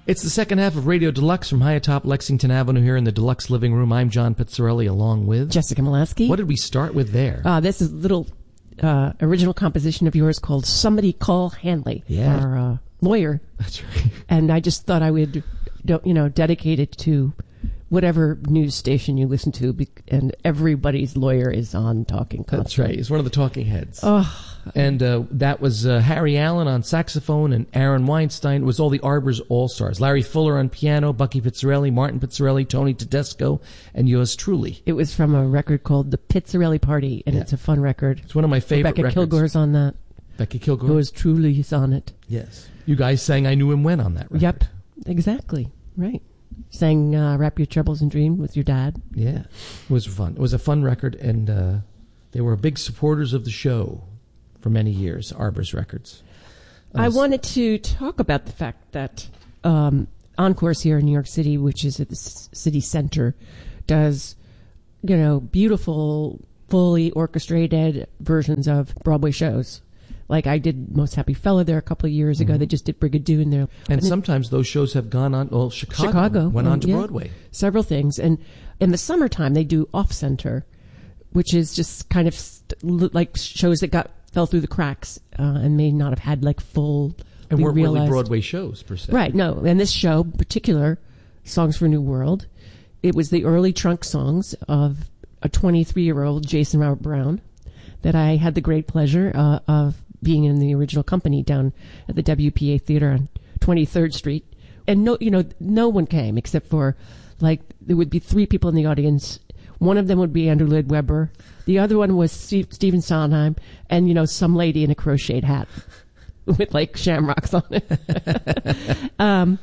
It's the second half of Radio Deluxe from high atop Lexington Avenue here in the Deluxe living room. I'm John Pizzarelli along with Jessica Molaski. What did we start with there? This is a little original composition of yours called Somebody Call Hanley, our lawyer. That's right. And I just thought I would, dedicate it to whatever news station you listen to, and everybody's lawyer is on talking constantly. That's right. He's one of the talking heads. Oh. And that was Harry Allen on saxophone and Aaron Weinstein. It was all the Arbor's All-Stars. Larry Fuller on piano, Bucky Pizzarelli, Martin Pizzarelli, Tony Tedesco, and yours truly. It was from a record called The Pizzarelli Party, and it's a fun record. It's one of my favorite Rebecca records. Kilgore's on that. Becky Kilgore? Yours truly is on it. Yes. You guys sang I Knew Him When on that record. Yep, exactly. Right. Sang Wrap Your Troubles in Dream with your dad. Yeah. It was fun. It was a fun record, and they were big supporters of the show for many years, Arbor's Records. I wanted to talk about the fact that Encores here in New York City, which is at the city center, does, beautiful, fully orchestrated versions of Broadway shows. Like I did Most Happy Fella there a couple of years ago. They just did Brigadoon there. And sometimes those shows have gone on, Chicago went on to Broadway. Several things. And in the summertime, they do Off Center, which is just kind of like shows that fell through the cracks and may not have had like full and weren't realized. Really Broadway shows per se. Right, no. And this show in particular, Songs for a New World, it was the early trunk songs of a 23-year-old Jason Robert Brown that I had the great pleasure of being in the original company down at the WPA Theater on 23rd Street. And no one came except for there would be three people in the audience. One of them would be Andrew Lloyd Webber. The other one was Stephen Sondheim, and some lady in a crocheted hat with shamrocks on it.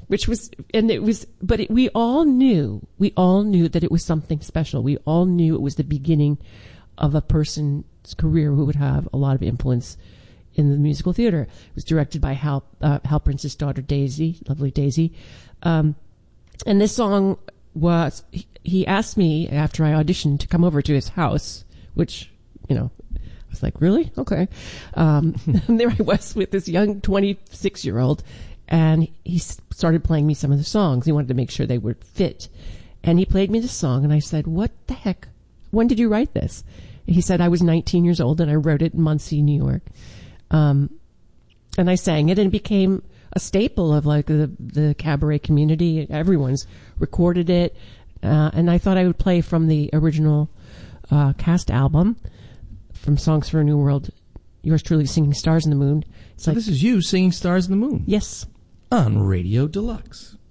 We all knew that it was something special. We all knew it was the beginning of a person's career who would have a lot of influence in the musical theater. It was directed by Hal Prince's daughter, Daisy, lovely Daisy. And this song was, he asked me after I auditioned to come over to his house, which, I was like, really? Okay. And there I was with this young 26-year-old, and he started playing me some of the songs. He wanted to make sure they would fit. And he played me the song, and I said, what the heck? When did you write this? He said, I was 19 years old, and I wrote it in Muncie, New York. And I sang it, and it became a staple of the cabaret community. Everyone's recorded it. And I thought I would play from the original cast album, from Songs for a New World, yours truly singing Stars in the Moon. So this is you singing Stars in the Moon? Yes. On Radio Deluxe.